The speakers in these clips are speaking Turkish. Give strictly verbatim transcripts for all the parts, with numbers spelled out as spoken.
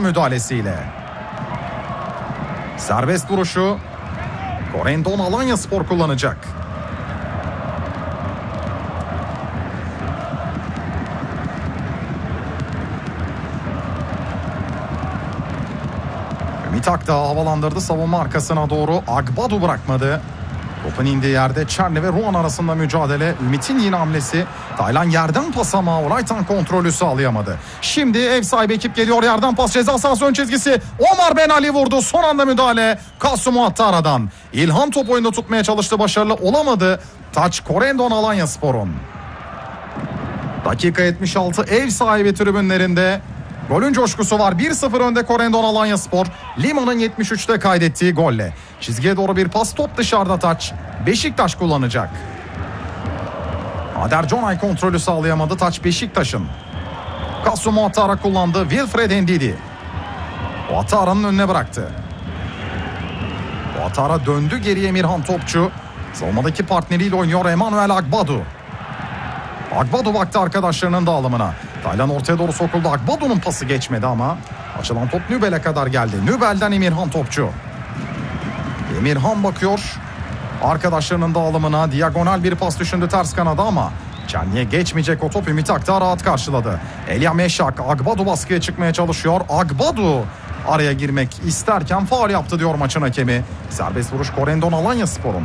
müdahalesiyle. Serbest vuruşu Corendon Alanyaspor kullanacak. Ümit Akdağ havalandırdı savunma arkasına doğru. Agbadu bırakmadı. Topun indiği yerde Çerni ve Ruan arasında mücadele. Ümit'in yine hamlesi. Taylan yerden pas ama Oraytan kontrolü sağlayamadı. Şimdi ev sahibi ekip geliyor. Yerden pas, ceza sahası ön çizgisi. Omar Ben Ali vurdu. Son anda müdahale Kasım Attara'dan. İlhan top oyunda tutmaya çalıştı. Başarılı olamadı. Taç Corendon Alanyaspor'un. Dakika yetmiş altı ev sahibi tribünlerinde. Golün coşkusu var. bir sıfır önde Corendon Alanyaspor. Lima'nın yetmiş üçte kaydettiği golle. Çizgiye doğru bir pas, top dışarıda taç. Beşiktaş kullanacak. Ader Conay kontrolü sağlayamadı. Taç Beşiktaş'ın. Kasım Attara kullandı. Wilfred Ndidi. O Attara'nın önüne bıraktı. O Attara döndü geriye. Emirhan Topçu. Savunmadaki partneriyle oynuyor Emanuel Agbadu. Agbadu baktı arkadaşlarının dağılımına. Taylan ortaya doğru sokuldu. Agbadu'nun pası geçmedi ama açılan top Nübel'e kadar geldi. Nübel'den Emirhan Topçu. Emirhan bakıyor arkadaşlarının dağılımına. Diagonal bir pas düşündü ters kanada ama Çerni'ye geçmeyecek o top. Ümit Akdağ rahat karşıladı. Elia Meşak, Agbadu baskıya çıkmaya çalışıyor. Agbadu araya girmek isterken faul yaptı diyor maçın hakemi. Serbest vuruş Corendon Alanyaspor'un.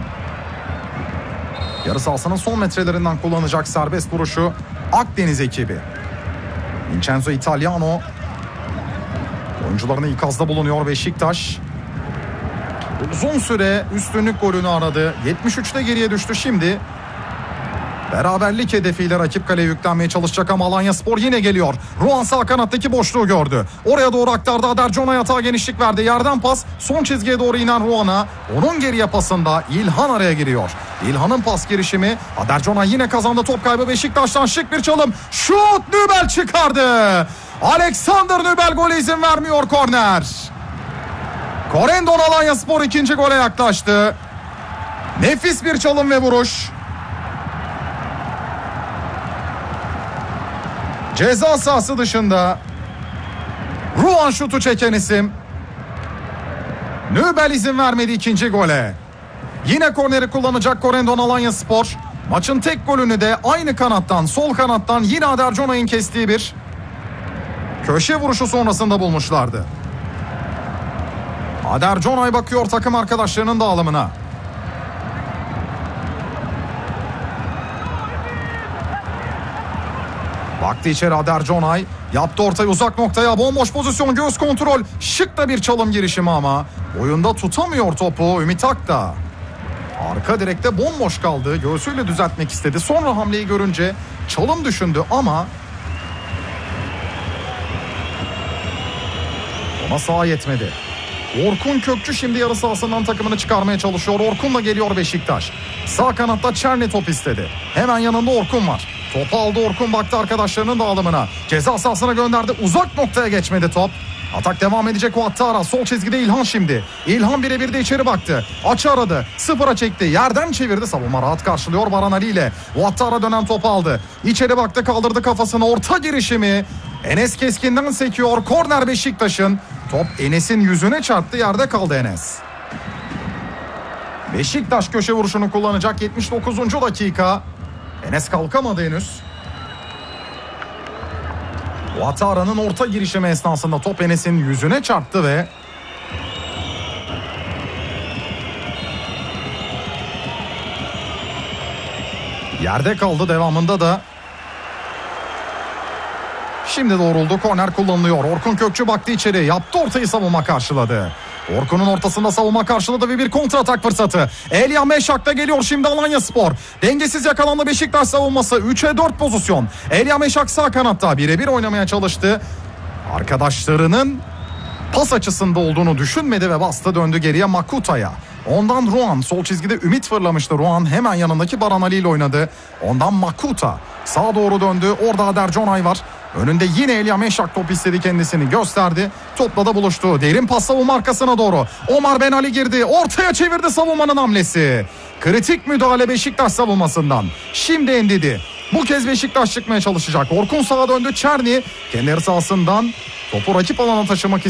Yarı sahasının son metrelerinden kullanacak serbest vuruşu Akdeniz ekibi. Vincenzo Italiano oyuncularını ikazda bulunuyor Beşiktaş. Uzun süre üstünlük golünü aradı. yetmiş üçte geriye düştü şimdi. Beraberlik hedefiyle rakip kaleye yüklenmeye çalışacak ama Alanyaspor yine geliyor. Ruan sağ kanattaki boşluğu gördü. Oraya doğru aktardı. Ader Conay atağa genişlik verdi. Yerden pas son çizgiye doğru inen Ruan'a. Onun geriye pasında İlhan araya giriyor. İlhan'ın pas girişimi. Ader Conay yine kazandı. Top kaybı Beşiktaş'tan, şık bir çalım. Şut, Nübel çıkardı. Alexander Nübel gole izin vermiyor, korner. Corendon Alanyaspor ikinci gole yaklaştı. Nefis bir çalım ve vuruş. Ceza sahası dışında Ruan şutu çeken isim. Nübel izin vermedi ikinci gole. Yine korneri kullanacak Corendon Alanyaspor. Maçın tek golünü de aynı kanattan, sol kanattan yine Ader Conay'ın kestiği bir köşe vuruşu sonrasında bulmuşlardı. Ader Conay bakıyor takım arkadaşlarının dağılımına. Baktı içeri Ader Conay. Yaptı ortayı uzak noktaya. Bomboş pozisyon, göğüs kontrol. Şık da bir çalım girişimi ama oyunda tutamıyor topu Ümit Akdağ. Arka direkte bomboş kaldı. Göğsüyle düzeltmek istedi. Sonra hamleyi görünce çalım düşündü ama ona sağa yetmedi. Orkun Kökçü şimdi yarı sahasından takımını çıkarmaya çalışıyor. Orkun'la geliyor Beşiktaş. Sağ kanatta Çerni top istedi. Hemen yanında Orkun var. Topu aldı Orkun, baktı arkadaşlarının dağılımına. Ceza sahasına gönderdi. Uzak noktaya geçmedi top. Atak devam edecek o Attara. Sol çizgide İlhan şimdi. İlhan birebir de içeri baktı. Açı aradı. Sıfıra çekti. Yerden çevirdi. Savunma rahat karşılıyor Baran Ali ile. O Attara dönen topu aldı. İçeri baktı, kaldırdı kafasını. Orta girişimi. Enes Keskin'den sekiyor. Korner Beşiktaş'ın. Top Enes'in yüzüne çarptı. Yerde kaldı Enes. Beşiktaş köşe vuruşunu kullanacak. yetmiş dokuzuncu dakika. Enes kalkamadı henüz. Ouattara'nın orta girişimi esnasında top Enes'in yüzüne çarptı ve yerde kaldı. Devamında da şimdi doğruldu. Korner kullanılıyor. Orkun Kökçü baktı içeri. Yaptı ortayı, savunma karşıladı. Orkun'un ortasında savunma karşıladı ve bir kontra atak fırsatı. Elia Meşak da geliyor şimdi Alanyaspor. Dengesiz yakalandı Beşiktaş savunması. üçe dört pozisyon. Elia Meşak sağ kanatta birebir oynamaya çalıştı. Arkadaşlarının pas açısında olduğunu düşünmedi ve bastı, döndü geriye Makuta'ya. Ondan Ruan sol çizgide Ümit fırlamıştı. Ruan hemen yanındaki Baran Ali ile oynadı. Ondan Makuta sağa doğru döndü. Orada Ader Conay var. Önünde yine Elia Meşak top istedi, kendisini gösterdi. Topla da buluştu. Derin pas savunma arkasına doğru. Omar Ben Ali girdi. Ortaya çevirdi savunmanın hamlesi. Kritik müdahale Beşiktaş savunmasından. Şimdi Ndidi. Bu kez Beşiktaş çıkmaya çalışacak. Orkun sağa döndü. Çerni kendi sahasından topu rakip alana taşımak